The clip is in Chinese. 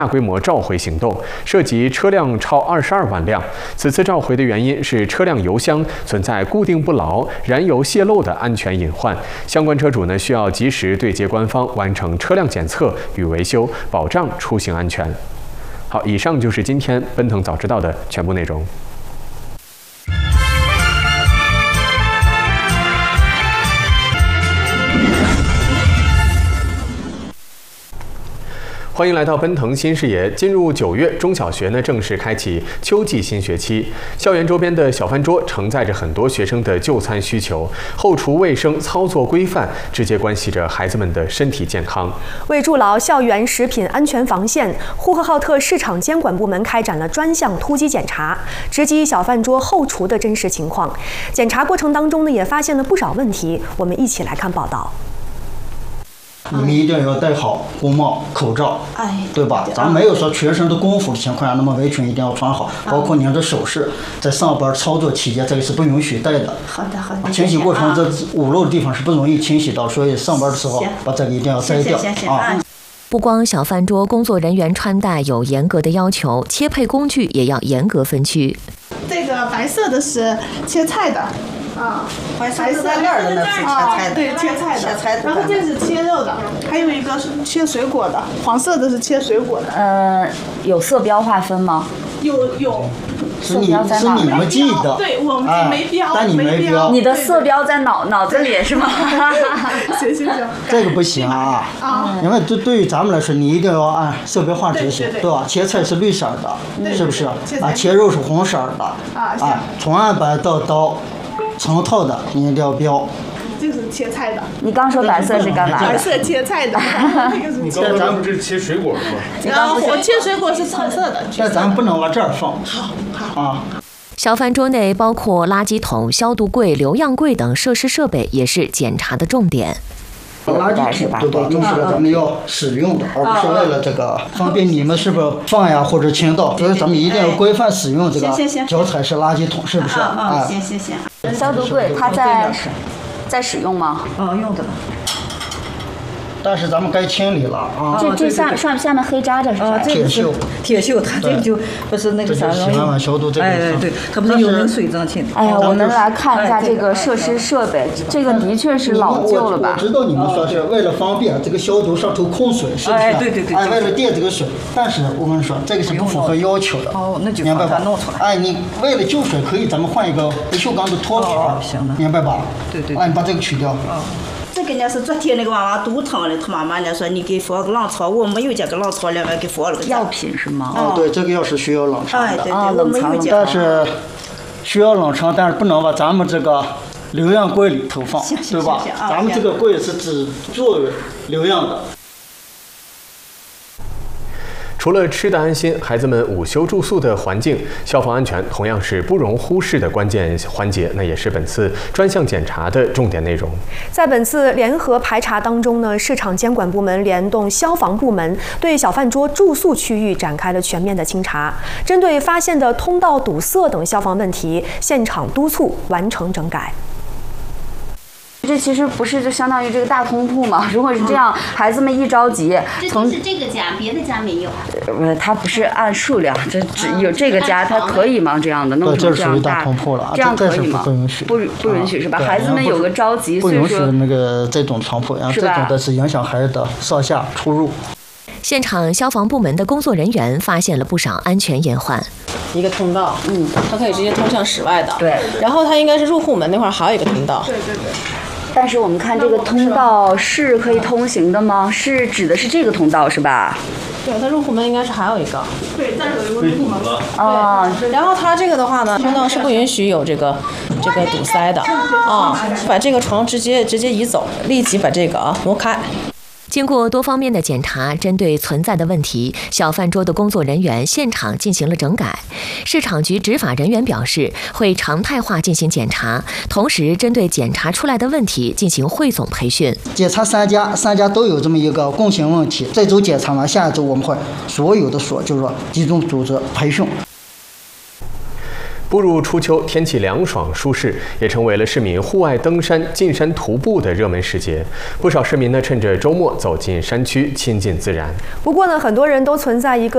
大规模召回行动，涉及车辆超22万辆。此次召回的原因是车辆油箱存在固定不牢、燃油泄漏的安全隐患，相关车主呢需要及时对接官方，完成车辆检测与维修，保障出行安全。好，以上就是今天奔腾早知道的全部内容。欢迎来到奔腾新视野。进入9月，中小学呢正式开启秋季新学期。校园周边的小饭桌承载着很多学生的就餐需求，后厨卫生操作规范直接关系着孩子们的身体健康。 为筑牢校园食品安全防线，呼和浩特市场监管部门开展了专项突击检查，直击小饭桌后厨的真实情况。检查过程当中呢，也发现了不少问题。我们一起来看报道。 你们一定要戴好工帽、口罩，对吧？咱没有说全身的功夫的情况下，那么围裙一定要穿好，包括您的首饰，在上班操作期间，这个是不允许戴的。 好的，好的。 清洗过程这污漏的地方是不容易清洗到，所以上班的时候把这个一定要摘掉啊。 不光小饭桌工作人员穿戴有严格的要求，切配工具也要严格分区。 这个白色的是切菜的。白色带链的那是切菜的，对，切菜的。然后这是切肉的，还有一个是切水果的，黄色的是切水果的。 有色标划分吗？ 有。 是你们记的， 对，我们没标， 但你没标。 你的色标在脑子里是吗？ 行。 这个不行啊，因为对于咱们来说，你一定要按色标划执行，对吧？切菜是绿色的，是不是？切肉是红色的，从案板到刀。成套的你一定要标， 这是切菜的。 你刚说白色是干嘛的？ 白色切菜的。 你刚才咱们这是切水果的吗？ 然后我切水果是橙色的。 但咱们不能往这儿放。 好啊。 小饭桌内包括垃圾桶、消毒柜、留样柜等设施设备，也是检查的重点。 垃圾桶对吧？都是咱们要使用的，而不是为了这个方便你们是不是放呀或者倾倒，所以咱们一定要规范使用这个脚踩式垃圾桶，是不是？ 行。 消毒柜它在使用吗？ 用着呢。 但是咱们该清理了啊！ 这下面黑渣这是啥？ 铁锈， 它这个就不是那个啥洗碗消毒这个。 对，它不是有那个水蒸气。 哎呀，我们来看一下这个设施设备，这个的确是老旧了吧？ 我知道你们说是为了方便这个消毒上头控水，是不是？ 对。 为了垫这个水，但是我跟你说，这个是不符合要求的。 那就明白吧？ 弄出来。 你为了救水，可以咱们换一个不锈钢的托盘，明白吧？ 对。 你把这个取掉。 这个呢是昨天那个娃娃肚疼了，他妈妈呢说你给放个冷藏，我没有这个冷藏，另外给放了个药品是吗？ 对，这个药是需要冷藏的。 对， 冷藏的。 但是需要冷藏，但是不能把咱们这个留样柜里头放，对吧？咱们这个柜是只做留样的。 除了吃得安心，孩子们午休住宿的环境、消防安全同样是不容忽视的关键环节，那也是本次专项检查的重点内容。 在本次联合排查当中呢，市场监管部门联动消防部门，对小饭桌住宿区域展开了全面的清查，针对发现的通道堵塞等消防问题，现场督促完成整改。 这其实不是就相当于这个大通铺吗？如果是这样，孩子们一着急， 就是这个家，别的家没有。 它不是按数量，这只有这个家，它可以吗？这样的弄成这样大通铺了， 这样可以吗？ 不允许， 不允许是吧？孩子们有个着急， 不允许那个这种床铺，然后这种的是影响孩子的上下出入。 现场消防部门的工作人员发现了不少安全隐患。 一个通道，它可以直接通向室外的。 对。 然后它应该是入户门那块还有一个通道。 对。 但是我们看这个通道是可以通行的吗？是指的是这个通道是吧？ 对，它入户门应该是还有一个。 对，这儿有一个入户门。 对。然后它这个的话呢，通道是不允许有这个堵塞的把这个床直接移走，立即把这个挪开。 经过多方面的检查，针对存在的问题，小饭桌的工作人员现场进行了整改。市场局执法人员表示，会常态化进行检查，同时针对检查出来的问题进行汇总培训。 检查三家都有这么一个共性问题，这周检查完，下一周我们会所有的所就是说集中组织培训。 步入初秋，天气凉爽舒适，也成为了市民户外登山、进山徒步的热门时节。不少市民呢，趁着周末走进山区，亲近自然。 不过呢，很多人都存在一个